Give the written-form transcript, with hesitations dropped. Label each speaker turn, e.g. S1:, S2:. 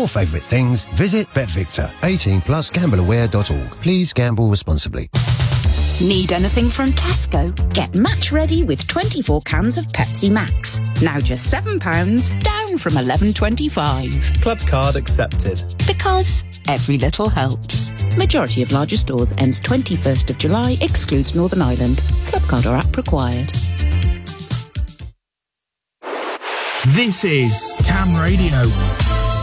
S1: your favourite things, visit BetVictor. 18 plus gambleaware.org. Please gamble responsibly.
S2: Need anything from Tesco? Get match ready with 24 cans of Pepsi Max. Now just £7, down from £11.25.
S3: Club card accepted.
S2: Because every little helps. Majority of larger stores ends 21st of July, excludes Northern Ireland. Club card or app required.
S4: This is Cam Radio.